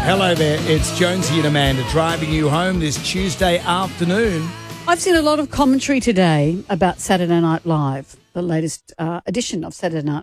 Hello there, it's Jonesy and Amanda driving you home this Tuesday afternoon. I've seen a lot of commentary today about Saturday Night Live, the latest edition of Saturday